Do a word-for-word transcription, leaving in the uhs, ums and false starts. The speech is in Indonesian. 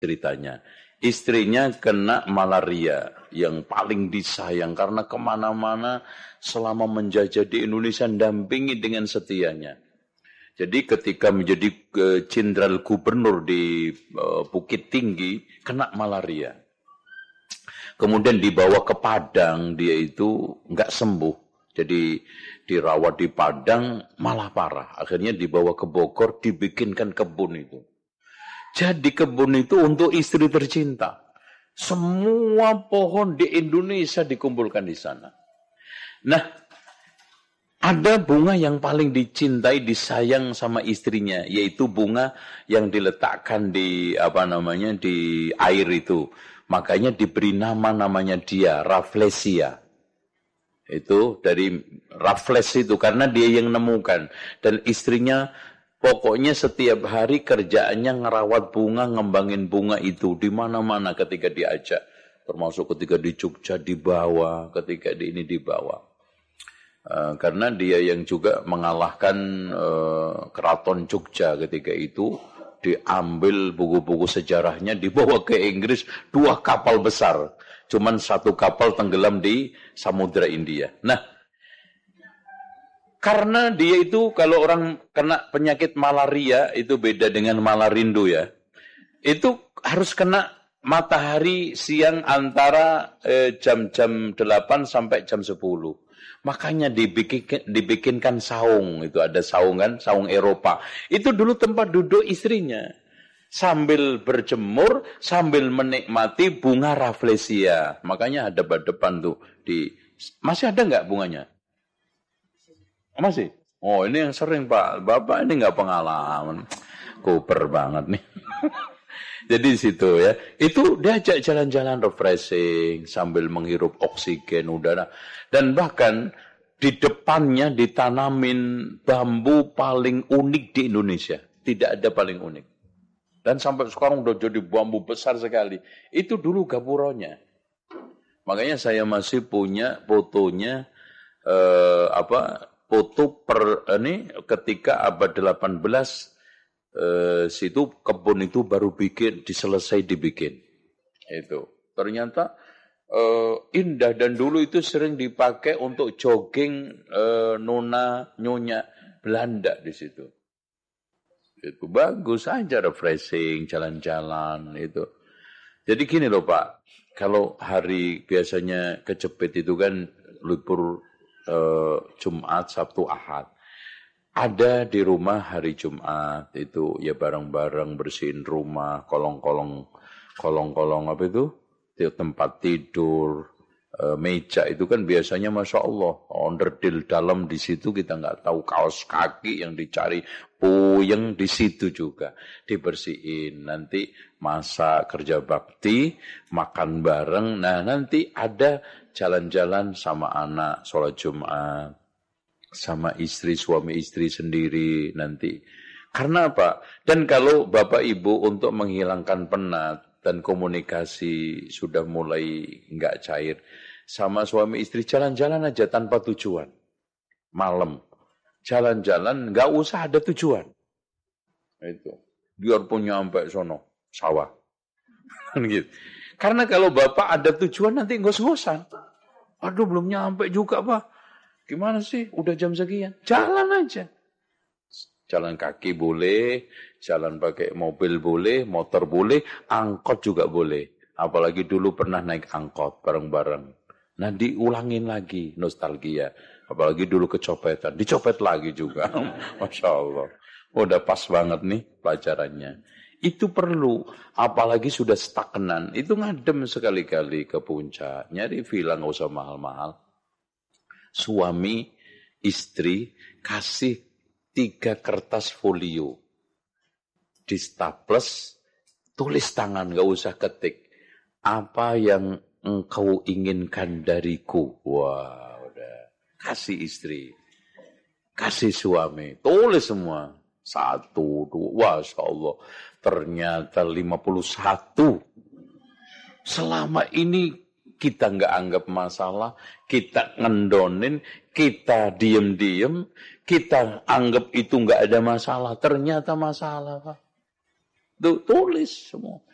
ceritanya. Istrinya kena malaria yang paling disayang karena kemana-mana selama menjajah di Indonesia dampingi dengan setianya. Jadi ketika menjadi jenderal gubernur di uh, Bukit Tinggi kena malaria. Kemudian dibawa ke Padang, dia itu nggak sembuh. Jadi dirawat di Padang malah parah. Akhirnya dibawa ke Bogor, dibikinkan kebun itu. Jadi kebun itu untuk istri tercinta. Semua pohon di Indonesia dikumpulkan di sana. Nah, ada bunga yang paling dicintai, disayang sama istrinya, yaitu bunga yang diletakkan di apa namanya di air itu. Makanya diberi nama namanya dia Rafflesia. Itu dari Raffles itu karena dia yang nemukan, dan istrinya pokoknya setiap hari kerjaannya ngerawat bunga, ngembangin bunga itu di mana-mana ketika diajak, termasuk ketika di Jogja dibawa, ketika di ini dibawa. Uh, karena dia yang juga mengalahkan uh, keraton Jogja ketika itu, diambil buku-buku sejarahnya, dibawa ke Inggris dua kapal besar, cuman satu kapal tenggelam di Samudra India. Nah, karena dia itu kalau orang kena penyakit malaria itu beda dengan malarindo ya. Itu harus kena matahari siang antara eh, jam-jam delapan sampai jam sepuluh. Makanya dibikin, dibikinkan saung, itu ada saung kan, saung Eropa. Itu dulu tempat duduk istrinya. Sambil berjemur, sambil menikmati bunga Rafflesia. Makanya ada pada depan tuh. Di, masih ada nggak bunganya? Masih? Oh, ini yang sering Pak. Bapak ini nggak pengalaman. Kuper banget nih. Jadi di situ ya. Itu diajak jalan-jalan refreshing sambil menghirup oksigen udara. Dan bahkan di depannya ditanamin bambu paling unik di Indonesia. Tidak ada paling unik. Dan sampai sekarang udah jadi bambu besar sekali. Itu dulu gapuronya. Makanya saya masih punya fotonya eh, apa? Foto per ini ketika abad delapan belas eh, situ kebun itu baru bikin diselesai dibikin. Itu ternyata eh, indah, dan dulu itu sering dipakai untuk jogging eh, nona nyonya Belanda di situ. Itu bagus aja, refreshing, jalan-jalan itu. Jadi gini loh Pak, kalau hari biasanya kejepit itu kan libur Uh, Jumat, Sabtu, Ahad. Ada di rumah hari Jumat itu ya bareng-bareng bersihin rumah, kolong-kolong, kolong-kolong apa itu, tempat tidur, uh, meja itu kan biasanya masya Allah onderdil dalam di situ, kita nggak tahu, kaos kaki yang dicari, puyeng di situ juga dibersihin. Nanti masak, kerja bakti, makan bareng. Nah nanti ada jalan-jalan sama anak, sholat Jumat, sama istri, suami istri sendiri nanti. Karena apa? Dan kalau Bapak Ibu untuk menghilangkan penat dan komunikasi sudah mulai nggak cair, sama suami istri jalan-jalan aja tanpa tujuan. Malam, jalan-jalan nggak usah ada tujuan. Itu, biarpun nyampe sono, sawah. Gitu. Karena kalau Bapak ada tujuan nanti ngos-ngosan. Aduh belum nyampe juga Pak. Gimana sih? Udah jam sekian. Jalan aja. Jalan kaki boleh, jalan pakai mobil boleh, motor boleh, angkot juga boleh. Apalagi dulu pernah naik angkot bareng-bareng. Nah diulangin lagi nostalgia. Apalagi dulu kecopetan. Dicopet lagi juga. Masya Allah. Udah pas banget nih pelajarannya. Itu perlu, apalagi sudah stagnan, itu ngadem sekali-kali ke puncak, nyari villa nggak usah mahal-mahal. Suami, istri, kasih tiga kertas folio, di staples, tulis tangan, nggak usah ketik. Apa yang engkau inginkan dariku? Wah, udah. Kasih istri, kasih suami, tulis semua. Satu, dua, Masya Allah. Ternyata lima puluh satu. Selama ini kita nggak anggap masalah, kita ngendonin, kita diem-diem, kita anggap itu nggak ada masalah. Ternyata masalah Pak. Tuh, tulis semua.